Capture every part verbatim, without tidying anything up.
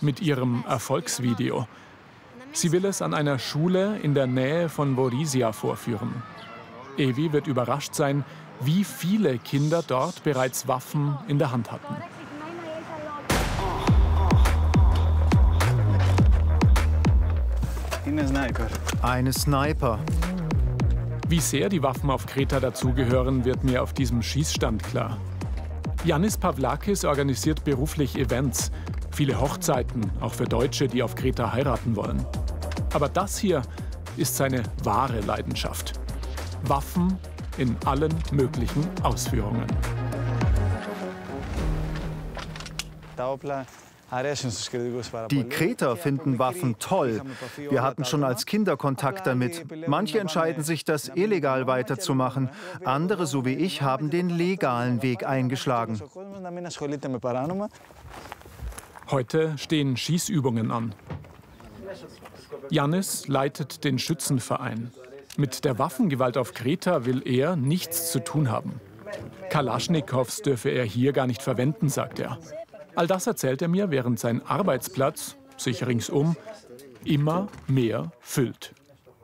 mit ihrem Erfolgsvideo. Sie will es an einer Schule in der Nähe von Vorizia vorführen. Evi wird überrascht sein, wie viele Kinder dort bereits Waffen in der Hand hatten. Eine Sniper. Wie sehr die Waffen auf Kreta dazugehören, wird mir auf diesem Schießstand klar. Yannis Pavlakis organisiert beruflich Events, viele Hochzeiten, auch für Deutsche, die auf Kreta heiraten wollen. Aber das hier ist seine wahre Leidenschaft. Waffen in allen möglichen Ausführungen. Die Kreter finden Waffen toll. Wir hatten schon als Kinder Kontakt damit. Manche entscheiden sich, das illegal weiterzumachen. Andere, so wie ich, haben den legalen Weg eingeschlagen. Heute stehen Schießübungen an. Yannis leitet den Schützenverein. Mit der Waffengewalt auf Kreta will er nichts zu tun haben. Kalaschnikows dürfe er hier gar nicht verwenden, sagt er. All das erzählt er mir, während sein Arbeitsplatz, sich ringsum, immer mehr füllt.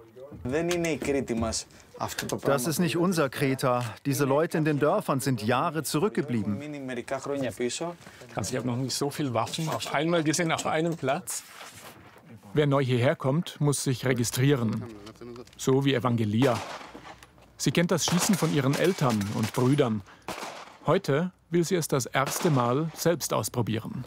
Das ist nicht unser Kreta. Diese Leute in den Dörfern sind Jahre zurückgeblieben. Also ich habe noch nicht so viele Waffen auf einmal gesehen, auf einem Platz. Wer neu hierher kommt, muss sich registrieren. So wie Evangelia. Sie kennt das Schießen von ihren Eltern und Brüdern. Heute will sie es das erste Mal selbst ausprobieren.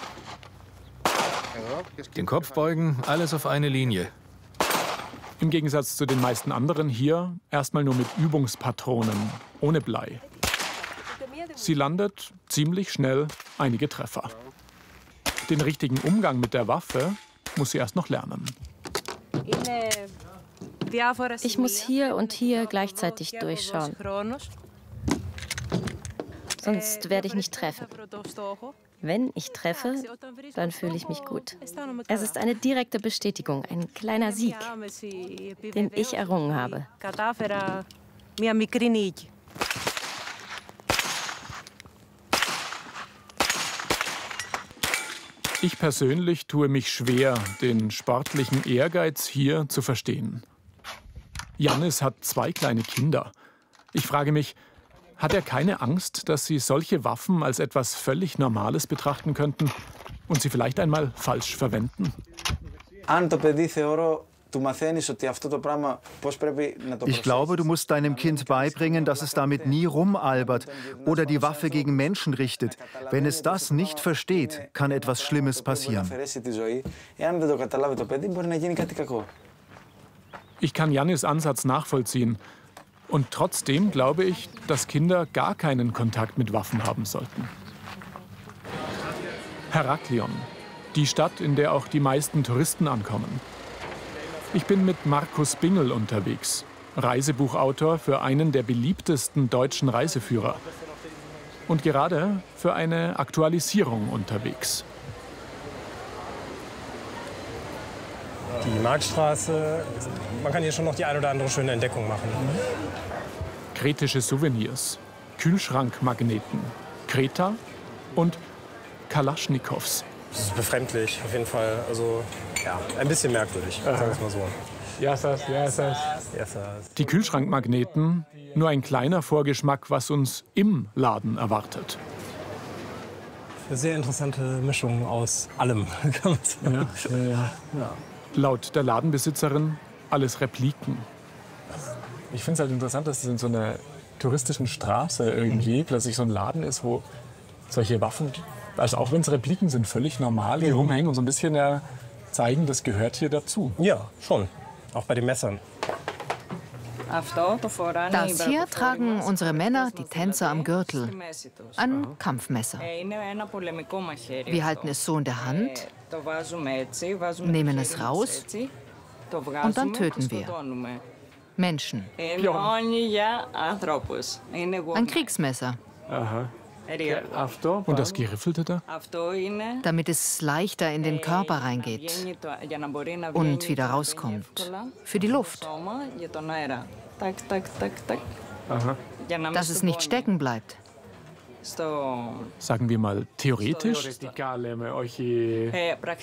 Den Kopf beugen, alles auf eine Linie. Im Gegensatz zu den meisten anderen hier erstmal nur mit Übungspatronen, ohne Blei. Sie landet ziemlich schnell einige Treffer. Den richtigen Umgang mit der Waffe muss sie erst noch lernen. Ich muss hier und hier gleichzeitig durchschauen. Sonst werde ich nicht treffen. Wenn ich treffe, dann fühle ich mich gut. Es ist eine direkte Bestätigung, ein kleiner Sieg, den ich errungen habe. Ich persönlich tue mich schwer, den sportlichen Ehrgeiz hier zu verstehen. Yannis hat zwei kleine Kinder. Ich frage mich, hat er keine Angst, dass sie solche Waffen als etwas völlig Normales betrachten könnten und sie vielleicht einmal falsch verwenden? Ich glaube, du musst deinem Kind beibringen, dass es damit nie rumalbert oder die Waffe gegen Menschen richtet. Wenn es das nicht versteht, kann etwas Schlimmes passieren. Ich kann Yannis Ansatz nachvollziehen. Und trotzdem glaube ich, dass Kinder gar keinen Kontakt mit Waffen haben sollten. Heraklion, die Stadt, in der auch die meisten Touristen ankommen. Ich bin mit Markus Bingel unterwegs, Reisebuchautor für einen der beliebtesten deutschen Reiseführer. Und gerade für eine Aktualisierung unterwegs. Die Marktstraße, man kann hier schon noch die ein oder andere schöne Entdeckung machen. Kretische Souvenirs, Kühlschrankmagneten, Kreta und Kalaschnikows. Das ist befremdlich, auf jeden Fall. Also, ja, ein bisschen merkwürdig, sagen wir es mal so. Ja, das, ja, das. Die Kühlschrankmagneten, nur ein kleiner Vorgeschmack, was uns im Laden erwartet. Eine sehr interessante Mischung aus allem, kann man sagen. Ja, ja, ja. Ja. Laut der Ladenbesitzerin alles Repliken. Ich finde es halt interessant, dass es in so einer touristischen Straße irgendwie plötzlich so ein Laden ist, wo solche Waffen, also auch wenn es Repliken sind, völlig normal hier rumhängen und so ein bisschen ja zeigen, das gehört hier dazu. Ja, schon. Auch bei den Messern. Das hier tragen unsere Männer, die Tänzer, am Gürtel. Ein Kampfmesser. Wir halten es so in der Hand, nehmen es raus und dann töten wir Menschen. Ein Kriegsmesser. Aha. Und das Geriffelte da? Damit es leichter in den Körper reingeht und wieder rauskommt. Für die Luft. Aha. Dass es nicht stecken bleibt. Sagen wir mal theoretisch?